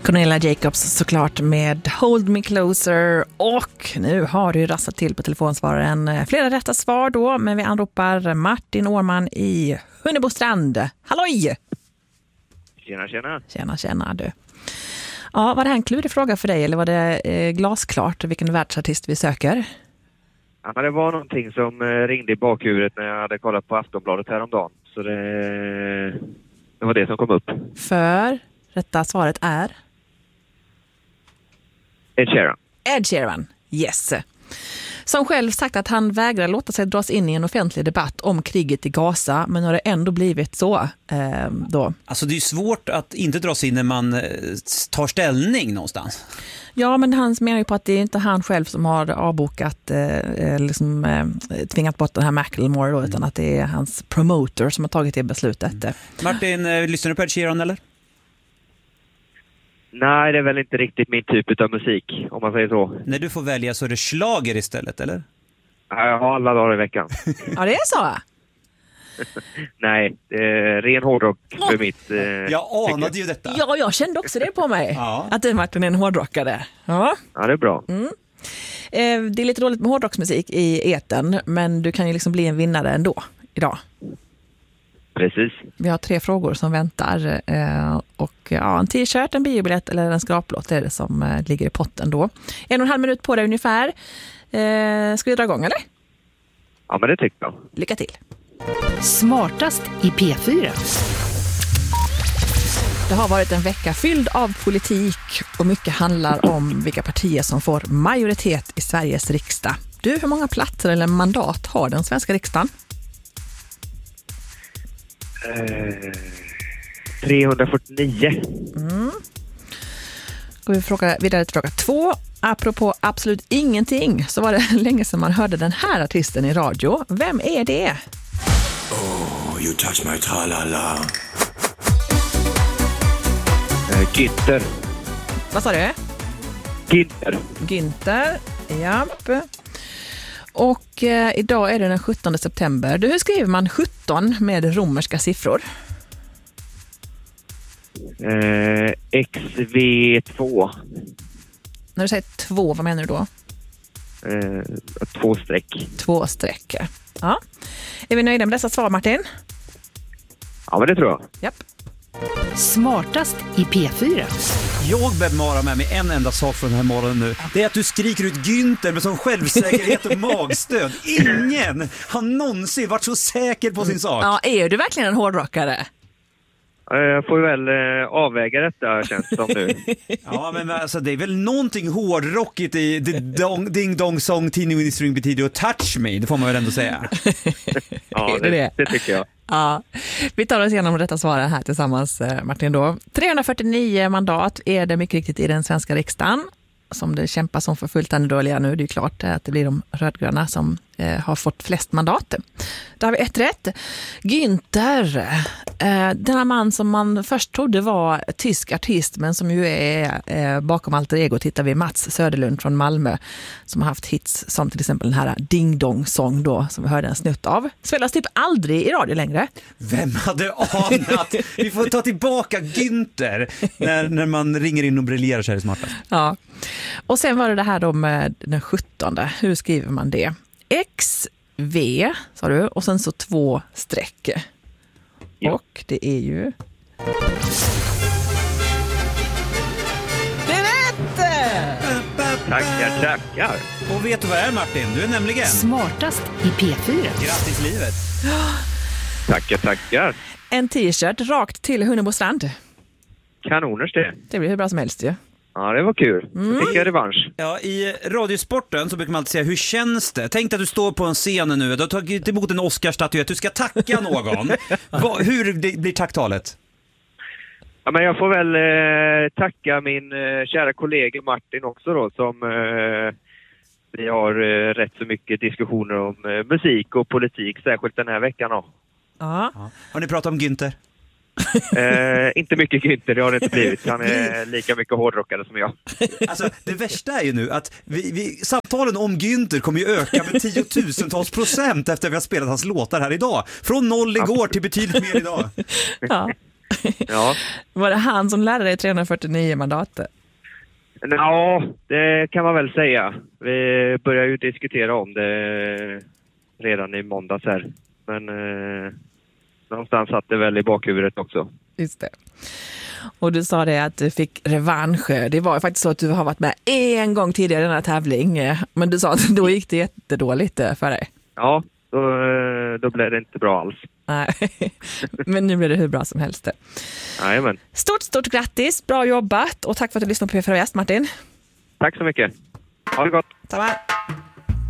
Cornelia Jacobs såklart med Hold Me Closer, och nu har du rassat till på telefonsvararen. Flera rätta svar då, men vi anropar Martin Årman i Hunnebostrand. Halloj! Tjena, tjena. Tjena, tjena du. Ja, var det här en klurig fråga för dig eller var det glasklart vilken världsartist vi söker? Ja, men det var någonting som ringde i bakhuvudet när jag hade kollat på Aftonbladet häromdagen. Så det var det som kom upp. För rätta svaret är? Ed Sheeran. Ed Sheeran, yes. Som själv sagt att han vägrar låta sig dras in i en offentlig debatt om kriget i Gaza, men har det ändå blivit så då. Alltså det är ju svårt att inte dras in när man tar ställning någonstans. Ja, men han menar ju på att det är inte han själv som har avbokat tvingat bort den här Macklemore då, utan att det är hans promoter som har tagit det beslutet. Martin, lyssnar du på Ed Sheeran eller? Nej, det är väl inte riktigt min typ av musik, om man säger så. När du får välja så är det schlager istället, eller? Jag har alla dagar i veckan. Ja, det är så. Nej, ren hårdrock för mitt... Jag anade ju detta. Ja, jag kände också det på mig. Ja. Att du, Martin, är en hårdrockare. Ja, ja, det är bra. Mm. Det är lite dåligt med hårdrocksmusik i eten, men du kan ju liksom bli en vinnare ändå idag. Precis. Vi har 3 frågor som väntar och ja, en t-shirt, en biobiljett eller en skraplåt är det som ligger i potten då. 1,5 minut på det ungefär. Ska vi dra igång eller? Ja, men det tycker jag. Lycka till. Smartast i P4. Det har varit en vecka fylld av politik och mycket handlar om vilka partier som får majoritet i Sveriges riksdag. Du, hur många platser eller mandat har den svenska riksdagen? 349. Går vi vidare till fråga 2. Apropå absolut ingenting så var det länge sedan man hörde den här artisten i radio. Vem är det? Oh, you touch my tralala. Günther. Vad sa du? Günther, japp. Och idag är det den 17 september. Hur skriver man 17 med romerska siffror? XV2. När du säger 2, vad menar du då? 2 streck. 2 streck. Ja. Är vi nöjda med dessa svar, Martin? Ja, men det tror jag. Japp. Smartast i P4. Jag bevarar med mig en enda sak från den här morgonen nu. Det är att du skriker ut Günther med sån självsäkerhet och magstöd. Ingen har någonsin varit så säker på sin sak. Ja, är du verkligen en hårdrockare? Jag får väl avväga detta, känns det som nu. Ja, men alltså, det är väl någonting hårdrockigt i Ding Dong Song, Teeny Winnie String Beat och Touch Me, det får man väl ändå säga. Ja, det tycker jag. Ja, vi tar oss igenom detta svaren här tillsammans, Martin då. 349 mandat är det mycket riktigt i den svenska riksdagen som det kämpar som för fullt nu. Det är ju klart att det blir de rödgröna som har fått flest mandat. Då har vi 1 rätt. Günther, denna man som man först trodde var tysk artist men som ju är bakom alter ego, tittar vi Mats Söderlund från Malmö som har haft hits som till exempel den här Ding Dong Song då som vi hörde en snutt av. Spelas typ aldrig i radio längre. Vem hade anat? Vi får ta tillbaka Günther när man ringer in och briljerar så här smartast. Ja. Och sen var det här då med den 17. Hur skriver man det? XV, sa du, och sen så 2 streck. Ja. Och det är ju... Det är rätt! Tackar. Och vet du vad det är, Martin? Du är nämligen... Smartast i P4. Grattis livet! Tackar. En t-shirt rakt till Hunnebostrand. Kanoners det. Det blir hur bra som helst ju. Ja, det var kul. Så fick jag revansch. Ja, i radiosporten så brukar man alltid säga, hur känns det? Tänk att du står på en scen nu, du har tagit emot en Oscarsstatyett, du ska tacka någon. Hur blir tacktalet? Ja, men jag får väl tacka min kära kollega Martin också då, som vi har rätt så mycket diskussioner om musik och politik, särskilt den här veckan då. Ja. Har ni pratat om Günther? Inte mycket Günther, det har det inte blivit. Han är lika mycket hårdrockare som jag. Alltså, det värsta är ju nu att samtalen om Günther kommer ju öka med 10,000% efter vi har spelat hans låtar här idag. Från 0 igår till betydligt mer idag. Ja. Ja. Var det han som lärde dig 349 mandater? Ja, det kan man väl säga. Vi började ju diskutera om det redan i måndags här. Men någonstans satt det väl i bakhuvudet också. Just det. Och du sa det att du fick revansch. Det var ju faktiskt så att du har varit med en gång tidigare i den här tävling. Men du sa att då gick det jättedåligt för dig. Ja, då blev det inte bra alls. Nej, men nu blir det hur bra som helst. Jajamän. Stort grattis, bra jobbat och tack för att du lyssnade på P4 Väst, Martin. Tack så mycket. Ha det gott. Samma.